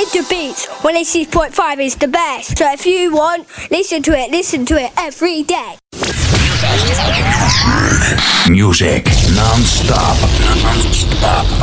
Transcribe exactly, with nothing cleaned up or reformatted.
Ginger Beats one oh six point five is the best. So if you want, listen to it, listen to it every day. Music non-stop. Non-stop.